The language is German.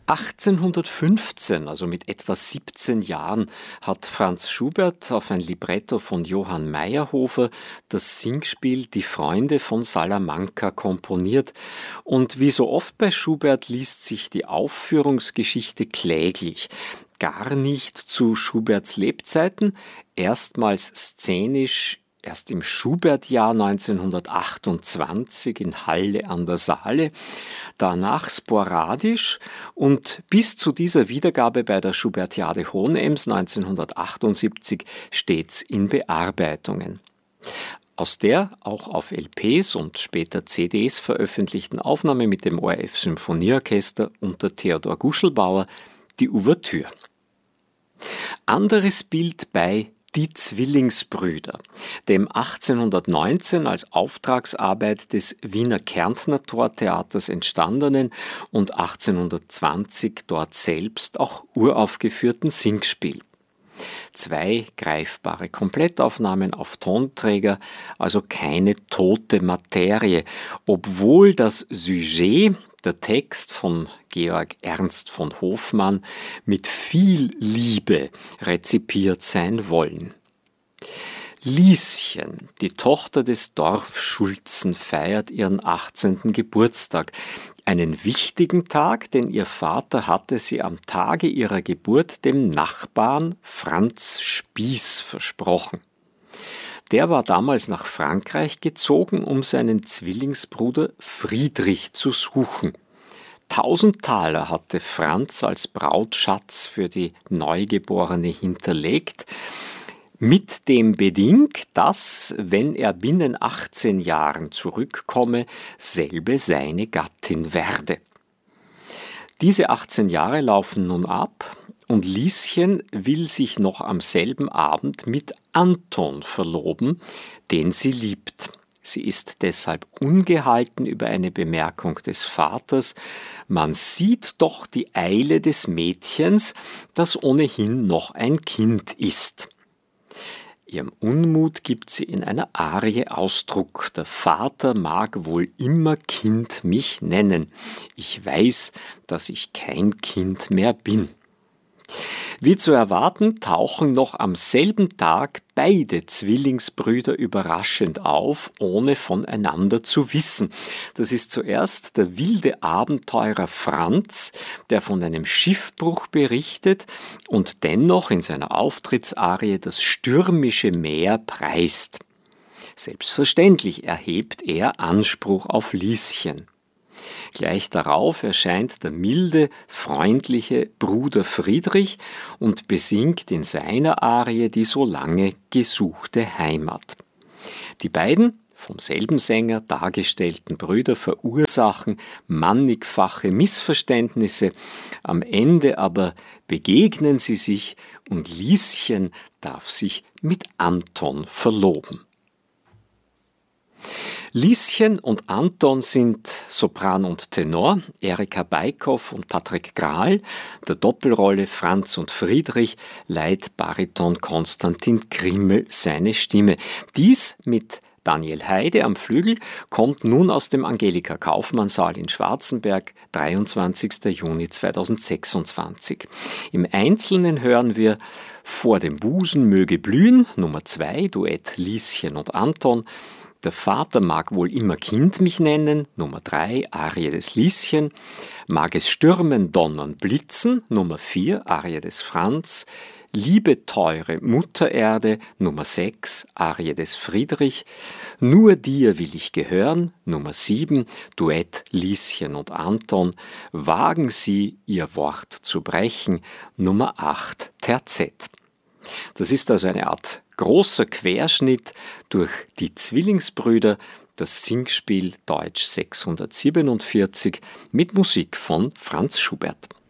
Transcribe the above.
1815, also mit etwa 17 Jahren, hat Franz Schubert auf ein Libretto von Johann Mayrhofer das Singspiel Die Freunde von Salamanca komponiert. Und wie so oft bei Schubert liest sich die Aufführungsgeschichte kläglich. Gar nicht zu Schuberts Lebzeiten, erstmals szenisch erst im Schubert-Jahr 1928 in Halle an der Saale, danach sporadisch und bis zu dieser Wiedergabe bei der Schubertiade Hohenems 1978 stets in Bearbeitungen. Aus der auch auf LPs und später CDs veröffentlichten Aufnahme mit dem ORF Symphonieorchester unter Theodor Guschelbauer die Ouvertüre. Anderes Bild bei Die Zwillingsbrüder, dem 1819 als Auftragsarbeit des Wiener Kärntner Tortheaters entstandenen und 1820 dort selbst auch uraufgeführten Singspiel. 2 greifbare Komplettaufnahmen auf Tonträger, also keine tote Materie, obwohl das Sujet, der Text von Georg Ernst von Hofmann, mit viel Liebe rezipiert sein wollen. Lieschen, die Tochter des Dorfschulzen, feiert ihren 18. Geburtstag. Einen wichtigen Tag, denn ihr Vater hatte sie am Tage ihrer Geburt dem Nachbarn Franz Spieß versprochen. Der war damals nach Frankreich gezogen, um seinen Zwillingsbruder Friedrich zu suchen. 1000 Taler hatte Franz als Brautschatz für die Neugeborene hinterlegt, mit dem Beding, dass, wenn er binnen 18 Jahren zurückkomme, selbe seine Gattin werde. Diese 18 Jahre laufen nun ab und Lieschen will sich noch am selben Abend mit Anton verloben, den sie liebt. Sie ist deshalb ungehalten über eine Bemerkung des Vaters: Man sieht doch die Eile des Mädchens, das ohnehin noch ein Kind ist. Ihrem Unmut gibt sie in einer Arie Ausdruck. Der Vater mag wohl immer Kind mich nennen. Ich weiß, dass ich kein Kind mehr bin. Wie zu erwarten, tauchen noch am selben Tag beide Zwillingsbrüder überraschend auf, ohne voneinander zu wissen. Das ist zuerst der wilde Abenteurer Franz, der von einem Schiffbruch berichtet und dennoch in seiner Auftrittsarie das stürmische Meer preist. Selbstverständlich erhebt er Anspruch auf Lieschen. Gleich darauf erscheint der milde, freundliche Bruder Friedrich und besingt in seiner Arie die so lange gesuchte Heimat. Die beiden, vom selben Sänger dargestellten Brüder verursachen mannigfache Missverständnisse, am Ende aber begegnen sie sich und Lieschen darf sich mit Anton verloben. Lieschen und Anton sind Sopran und Tenor, Erika Beikow und Patrick Grahl. Der Doppelrolle Franz und Friedrich leiht Bariton Konstantin Krimmel seine Stimme. Dies mit Daniel Heide am Flügel kommt nun aus dem Angelika-Kaufmann-Saal in Schwarzenberg, 23. Juni 2026. Im Einzelnen hören wir Vor dem Busen möge blühen, Nummer 2, Duett Lieschen und Anton. Der Vater mag wohl immer Kind mich nennen, Nummer 3, Arie des Lieschen. Mag es stürmen, donnern, blitzen, Nummer 4, Arie des Franz. Liebe teure Muttererde, Nummer 6, Arie des Friedrich. Nur dir will ich gehören, Nummer 7, Duett Lieschen und Anton. Wagen Sie, Ihr Wort zu brechen, Nummer 8, Terzett. Das ist also eine Art großer Querschnitt durch die Zwillingsbrüder, das Singspiel Deutsch 647 mit Musik von Franz Schubert.